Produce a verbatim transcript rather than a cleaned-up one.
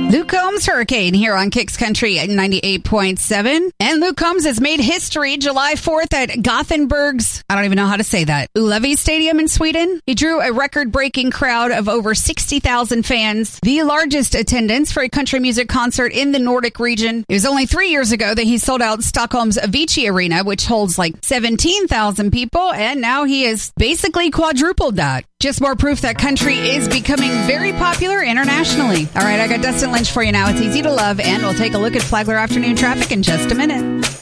Luke Combs Hurricane here on Kicks Country at ninety-eight point seven. And Luke Combs has made history July fourth at Gothenburg's, I don't even know how to say that, Ullevi Stadium in Sweden. He drew a record-breaking crowd of over sixty thousand fans, the largest attendance for a country music concert in the Nordic region. It was only three years ago that he sold out Stockholm's Avicii Arena, which holds like seventeen thousand people, and now he has basically quadrupled that. Just more proof that country is becoming very popular internationally. All right, I got Dustin Lynch for you now. It's easy to love, and we'll take a look at Flagler afternoon traffic in just a minute.